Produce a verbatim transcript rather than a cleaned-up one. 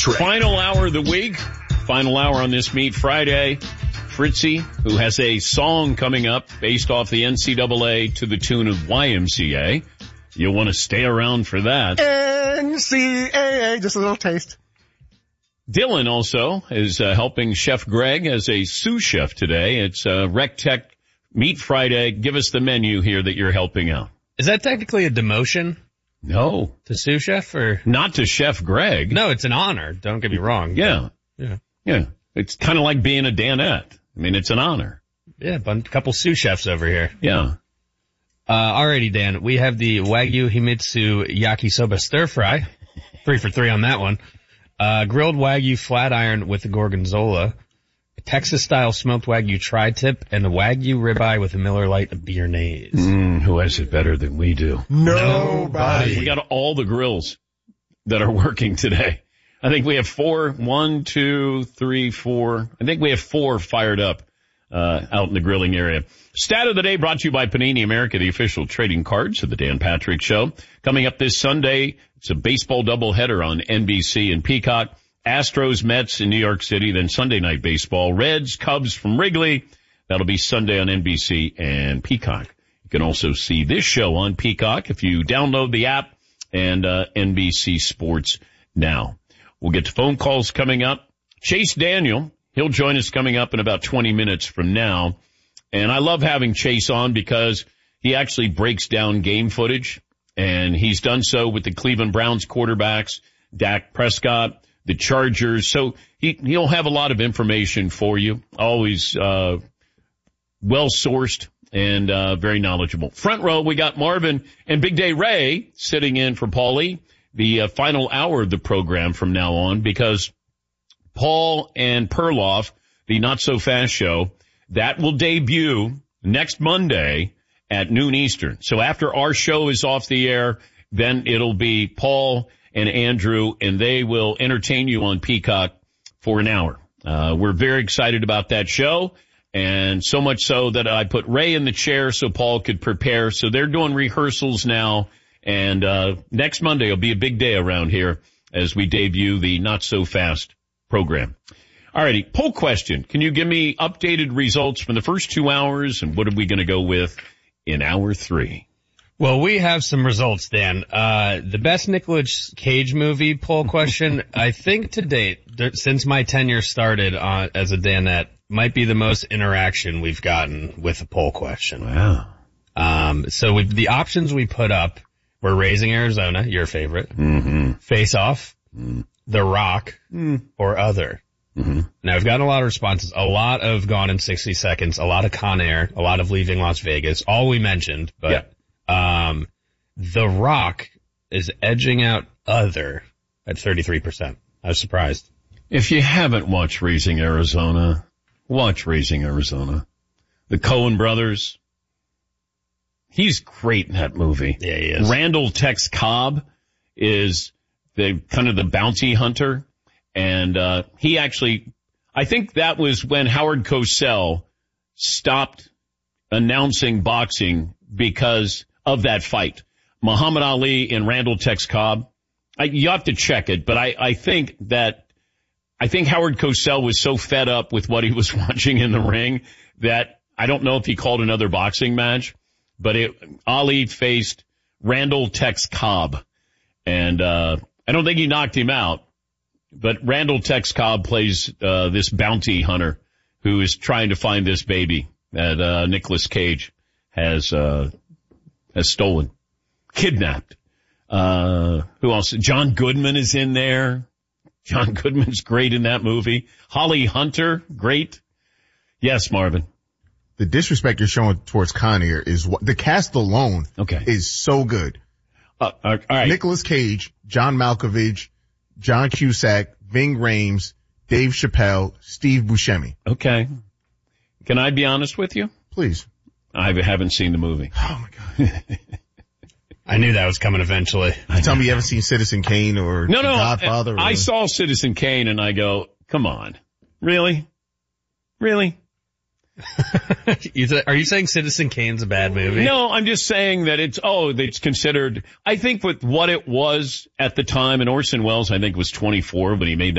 Trek. Final hour of the week. Final hour on this Meat Friday. Fritzy, who has a song coming up based off the N C double A to the tune of Y M C A. You'll want to stay around for that. N C A A, just a little taste. Dylan also is uh, helping Chef Greg as a sous chef today. It's uh, Rec Tech Meat Friday. Give us the menu here that you're helping out. Is that technically a demotion? No. To sous chef or? Not to Chef Greg. No, it's an honor. Don't get me wrong. Yeah. Yeah. Yeah. It's kind of like being a Danette. I mean, it's an honor. Yeah, a couple sous chefs over here. Yeah. Uh, alrighty, Dan. We have the Wagyu Himitsu Yakisoba Stir Fry. Three for three on that one. Uh, grilled Wagyu flat iron with the Gorgonzola. Texas-style smoked Wagyu tri-tip, and the Wagyu ribeye with a Miller Lite Béarnaise. Mm, who has it better than we do? Nobody. We got all the grills that are working today. I think we have four, one, two, three, four. I think we have four fired up uh out in the grilling area. Stat of the day brought to you by Panini America, the official trading cards of the Dan Patrick Show. Coming up this Sunday, it's a baseball doubleheader on N B C and Peacock. Astros, Mets in New York City, then Sunday night baseball. Reds, Cubs from Wrigley. That'll be Sunday on N B C and Peacock. You can also see this show on Peacock if you download the app and uh N B C Sports Now. We'll get to phone calls coming up. Chase Daniel, he'll join us coming up in about twenty minutes from now. And I love having Chase on because he actually breaks down game footage, and he's done so with the Cleveland Browns quarterbacks, Dak Prescott, the Chargers. So he, he'll have a lot of information for you, always uh well-sourced and uh very knowledgeable. Front row, we got Marvin and Big Day Ray sitting in for Paulie. The uh, final hour of the program from now on, because Paul and Perloff, the Not So Fast show, that will debut next Monday at noon Eastern. So after our show is off the air, then it'll be Paul and Andrew, and they will entertain you on Peacock for an hour. Uh, we're very excited about that show, and so much so that I put Ray in the chair so Paul could prepare. So they're doing rehearsals now. And, uh, next Monday will be a big day around here as we debut the Not So Fast program. Alrighty, poll question. Can you give me updated results from the first two hours, and what are we going to go with in hour three? Well, we have some results, Dan. Uh, the best Nicolas Cage movie poll question, I think to date, since my tenure started on, as a Danette, might be the most interaction we've gotten with a poll question. Wow. Um, so we, the options we put up were Raising Arizona, your favorite, mm-hmm. Face Off, mm. The Rock, mm. or Other. Mm-hmm. Now, I've gotten a lot of responses, a lot of Gone in sixty seconds, a lot of Con Air, a lot of Leaving Las Vegas, all we mentioned, but yeah. um, The Rock is edging out Other at thirty-three percent. I was surprised. If you haven't watched Raising Arizona, watch Raising Arizona. The Coen brothers. He's great in that movie. Yeah, he is. Randall Tex Cobb is the kind of the bounty hunter. And, uh, he actually, I think that was when Howard Cosell stopped announcing boxing because of that fight. Muhammad Ali and Randall Tex Cobb. I, you have to check it, but I, I think that, I think Howard Cosell was so fed up with what he was watching in the ring that I don't know if he called another boxing match. But it, Ali faced Randall Tex Cobb, and uh I don't think he knocked him out. But Randall Tex Cobb plays uh this bounty hunter who is trying to find this baby that uh Nicolas Cage has uh has stolen, kidnapped. Uh who else? John Goodman is in there. John Goodman's great in that movie. Holly Hunter, great. Yes, Marvin. The disrespect you're showing towards Con Air is what the cast alone okay. is so good. Uh, all right. Nicolas Cage, John Malkovich, John Cusack, Ving Rhames, Dave Chappelle, Steve Buscemi. Okay. Can I be honest with you? Please. I haven't seen the movie. Oh my God. I knew that was coming eventually. Tell me you haven't seen Citizen Kane or no, no, Godfather? Or... I saw Citizen Kane and I go, come on. Really? Really? Are you saying Citizen Kane's a bad movie? No, I'm just saying that it's, oh, it's considered, I think with what it was at the time, and Orson Welles, I think, was twenty-four when he made that.